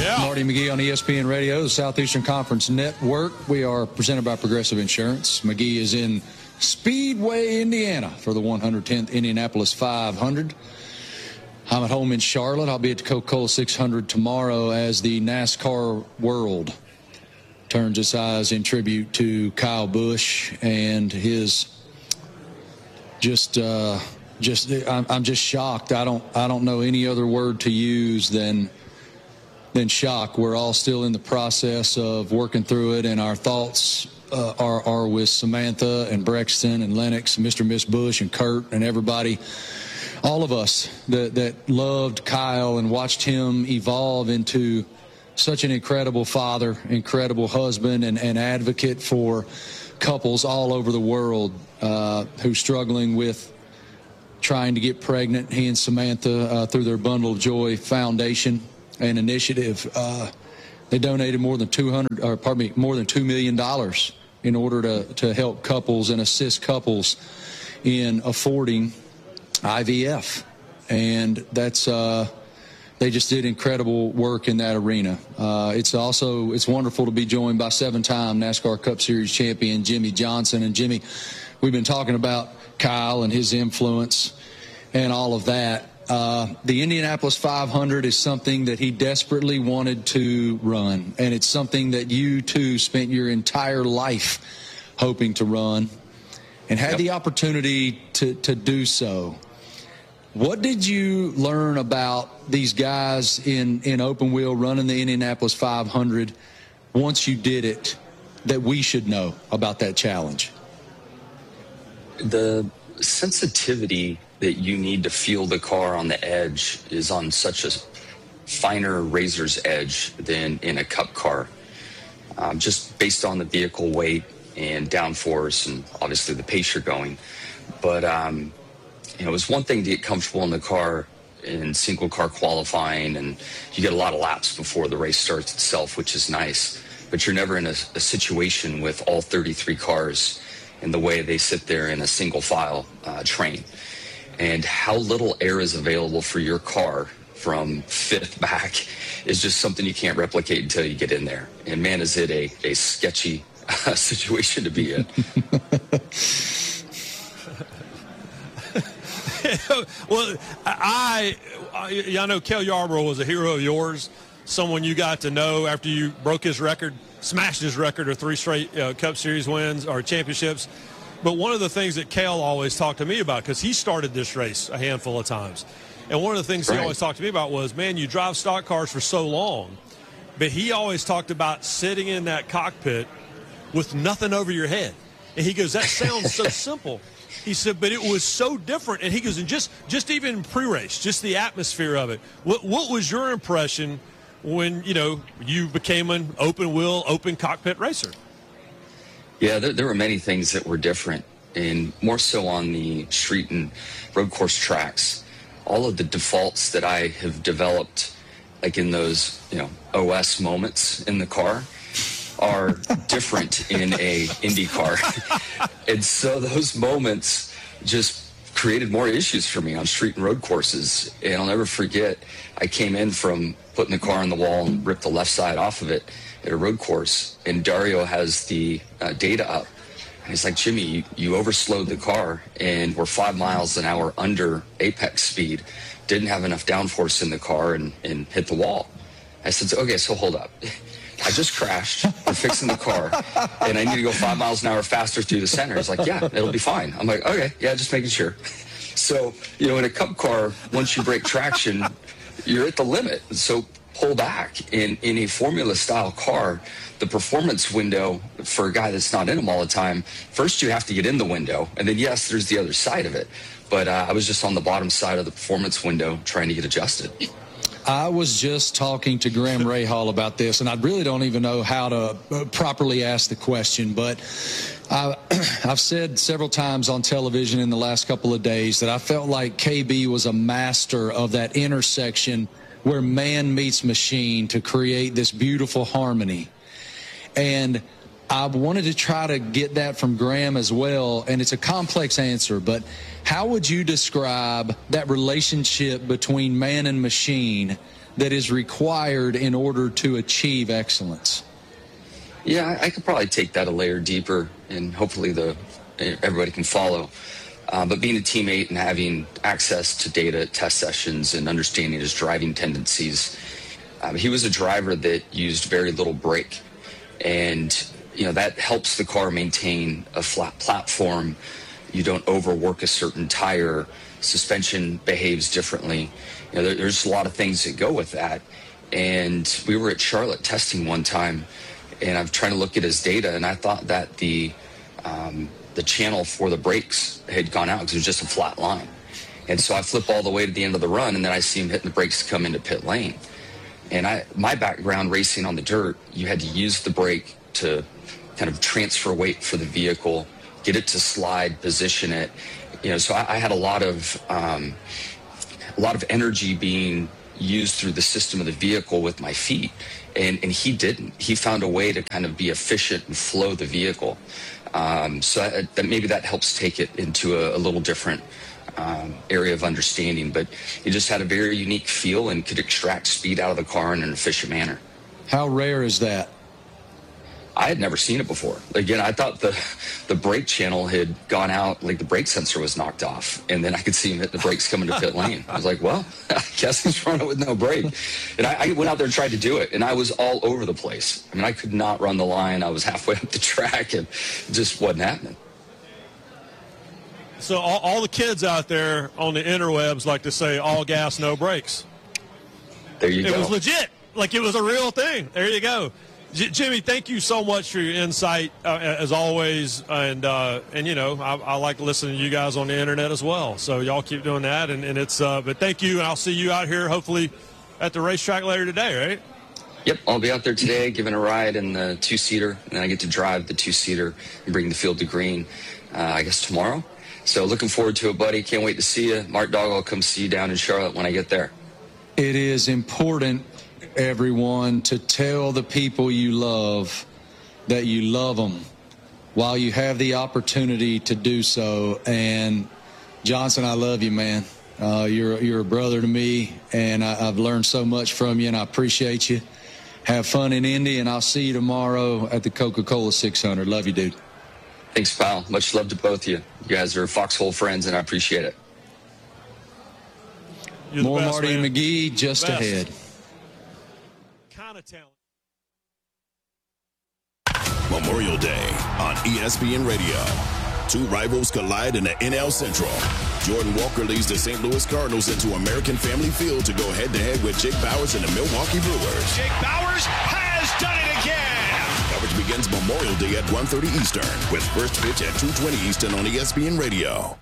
Yeah. Marty McGee on ESPN Radio, the Southeastern Conference Network. We are presented by Progressive Insurance. McGee is in Speedway, Indiana for the 110th Indianapolis 500. I'm at home in Charlotte. I'll be at the Coca-Cola 600 tomorrow as the NASCAR world turns its eyes in tribute to Kyle Busch and his I'm just shocked. I don't know any other word to use than shock. We're all still in the process of working through it, and our thoughts are with Samantha and Brexton and Lennox and Mr. and Miss Bush and Kurt and everybody, all of us that loved Kyle and watched him evolve into such an incredible father, incredible husband, and advocate for couples all over the world who's struggling with trying to get pregnant. He and Samantha, through their Bundle of Joy Foundation and initiative, they donated more than $2 million in order to help couples and assist couples in affording IVF. And that's they just did incredible work in that arena. It's wonderful to be joined by 7-time NASCAR Cup Series champion Jimmie Johnson. And Jimmie, we've been talking about Kyle and his influence and all of that. The Indianapolis 500 is something that he desperately wanted to run, and it's something that you, too, spent your entire life hoping to run and had the opportunity to do so. What did you learn about these guys in open wheel running the Indianapolis 500 once you did it that we should know about that challenge? The sensitivity that you need to feel the car on the edge is on such a finer razor's edge than in a cup car, just based on the vehicle weight and downforce and obviously the pace you're going. But it was one thing to get comfortable in the car in single car qualifying, and you get a lot of laps before the race starts itself, which is nice, but you're never in a situation with all 33 cars and the way they sit there in a single file train, and how little air is available for your car from fifth back is just something you can't replicate until you get in there. And man, is it a sketcy situation to be in. Well, I know Cale Yarborough was a hero of yours, someone you got to know after you broke his record, smashed his record of 3 straight Cup Series wins or championships. But one of the things that Cale always talked to me about, because he started this race a handful of times, and one of the things he always talked to me about was, man, you drive stock cars for so long, but he always talked about sitting in that cockpit with nothing over your head. And he goes, that sounds so simple. He said, but it was so different. And he goes, and just even pre-race, just the atmosphere of it. What was your impression when, you became an open wheel, open cockpit racer? Yeah, there were many things that were different, and more so on the street and road course tracks. All of the defaults that I have developed, like in those, OS moments in the car, are different in a Indy car. And so those moments just created more issues for me on street and road courses. And I'll never forget, I came in from putting the car on the wall and ripped the left side off of it at a road course, and Dario has the data up. And he's like, Jimmy, you overslowed the car, and we're 5 miles an hour under apex speed. Didn't have enough downforce in the car and hit the wall. I said, okay, so hold up. I just crashed. We're fixing the car, and I need to go 5 miles an hour faster through the center. He's like, yeah, it'll be fine. I'm like, okay, yeah, just making sure. So, in a cup car, once you break traction, you're at the limit. So pull back. In a formula-style car, the performance window for a guy that's not in them all the time, first you have to get in the window, and then, yes, there's the other side of it. But I was just on the bottom side of the performance window trying to get adjusted. I was just talking to Graham Rahal about this, and I really don't even know how to properly ask the question, but I've said several times on television in the last couple of days that I felt like KB was a master of that intersection where man meets machine to create this beautiful harmony. And I wanted to try to get that from Graham as well, and it's a complex answer, but how would you describe that relationship between man and machine that is required in order to achieve excellence? Yeah, I could probably take that a layer deeper, and hopefully everybody can follow. But being a teammate and having access to data, test sessions, and understanding his driving tendencies, he was a driver that used very little brake. And, that helps the car maintain a flat platform. You don't overwork a certain tire. Suspension behaves differently. There's a lot of things that go with that. And we were at Charlotte testing one time, and I'm trying to look at his data, and I thought that the channel for the brakes had gone out because it was just a flat line. And so I flip all the way to the end of the run, and then I see him hitting the brakes to come into pit lane. And my background racing on the dirt, you had to use the brake to kind of transfer weight for the vehicle, get it to slide, position it. So I had a lot of energy being used through the system of the vehicle with my feet. And he didn't. He found a way to kind of be efficient and flow the vehicle. So maybe that helps take it into a little different area of understanding. But he just had a very unique feel and could extract speed out of the car in an efficient manner. How rare is that? I had never seen it before. Again, I thought the brake channel had gone out, like the brake sensor was knocked off, and then I could see him hit the brakes coming to pit lane. I was like, well, I guess he's running with no brake. And I went out there and tried to do it, and I was all over the place. I mean, I could not run the line. I was halfway up the track, and it just wasn't happening. So all the kids out there on the interwebs like to say all gas, no brakes. There you go. It was legit. Like it was a real thing. There you go. Jimmy, thank you so much for your insight, as always. And I like listening to you guys on the internet as well. So y'all keep doing that. And it's but thank you. And I'll see you out here hopefully at the racetrack later today, right? Yep, I'll be out there today giving a ride in the two-seater. And then I get to drive the two-seater and bring the field to green, I guess, tomorrow. So looking forward to it, buddy. Can't wait to see you. Mark Dog, I'll come see you down in Charlotte when I get there. It is important, everyone, to tell the people you love that you love them while you have the opportunity to do so. And Johnson, I love you, man. You're a brother to me, and I've learned so much from you, and I appreciate you. Have fun in Indy, and I'll see you tomorrow at the Coca-Cola 600. Love you, dude. Thanks, pal. Much love to both of you. You guys are Foxhole friends, and I appreciate it. More best, Marty man. McGee just ahead. Kind of talent. Memorial Day on ESPN Radio. Two rivals collide in the NL Central. Jordan Walker leads the St. Louis Cardinals into American Family Field to go head-to-head with Jake Bauers and the Milwaukee Brewers. Jake Bauers has done it again. Coverage begins Memorial Day at 1:30 Eastern with first pitch at 2:20 Eastern on ESPN Radio.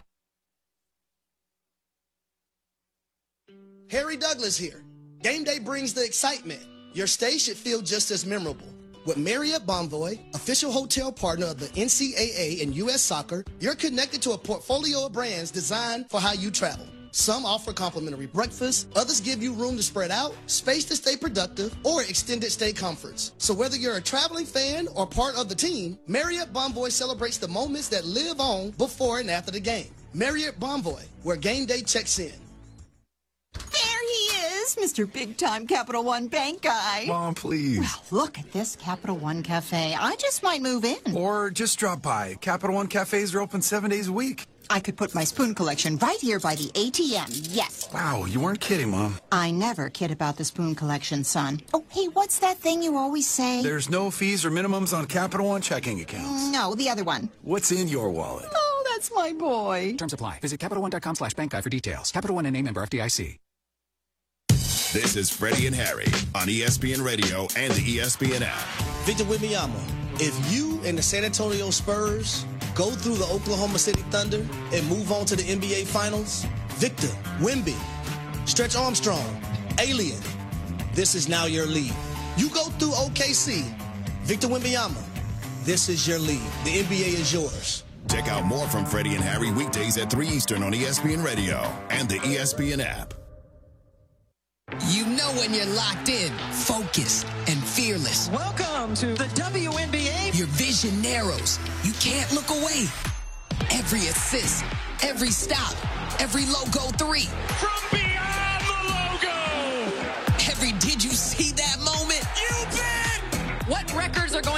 Harry Douglas here. Game day brings the excitement. Your stay should feel just as memorable. With Marriott Bonvoy, official hotel partner of the NCAA and U.S. Soccer, you're connected to a portfolio of brands designed for how you travel. Some offer complimentary breakfast, others give you room to spread out, space to stay productive, or extended stay comforts. So whether you're a traveling fan or part of the team, Marriott Bonvoy celebrates the moments that live on before and after the game. Marriott Bonvoy, where game day checks in. There he is, Mr. Big-Time Capital One Bank guy. Mom, please. Well, look at this Capital One Cafe. I just might move in. Or just drop by. Capital One Cafes are open 7 days a week. I could put my spoon collection right here by the ATM, yes. Wow, you weren't kidding, Mom. I never kid about the spoon collection, son. Oh, hey, what's that thing you always say? There's no fees or minimums on Capital One checking accounts. No, the other one. What's in your wallet? Oh, that's my boy. Terms apply. Visit CapitalOne.com/bankguide for details. Capital One and a member FDIC. This is Freddie and Harry on ESPN Radio and the ESPN app. Victor Wembanyama, if you and the San Antonio Spurs go through the Oklahoma City Thunder and move on to the NBA Finals, Victor, Wemby, Stretch Armstrong, Alien, this is now your league. You go through OKC, Victor Wembanyama, this is your league. The NBA is yours. Check out more from Freddie and Harry weekdays at 3 Eastern on ESPN Radio and the ESPN app. You know when you're locked in, focused, and fearless. Welcome to the WNBA. Your vision narrows. You can't look away. Every assist, every stop, every logo three. From beyond the logo. Every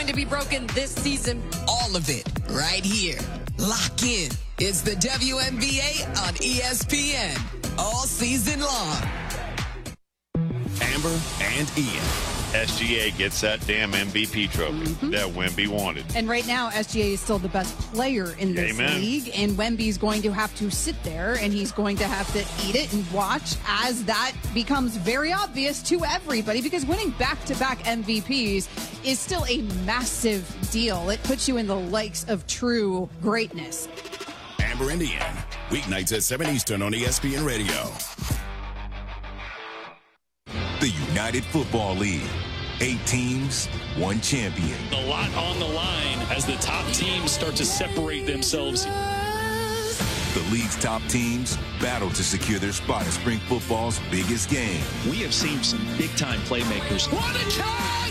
going to be broken this season? All of it right here. Lock in. It's the WNBA on ESPN all season long. Amber and Ian. SGA gets that damn MVP trophy that Wemby wanted. And right now, SGA is still the best player in this league. And Wemby's going to have to sit there and he's going to have to eat it and watch as that becomes very obvious to everybody, because winning back-to-back MVPs is still a massive deal. It puts you in the likes of true greatness. Amber and Ian, weeknights at 7 Eastern on ESPN Radio. The United Football League. 8 teams, 1 champion. A lot on the line as the top teams start to separate themselves. The league's top teams battle to secure their spot in spring football's biggest game. We have seen some big-time playmakers. What a charge!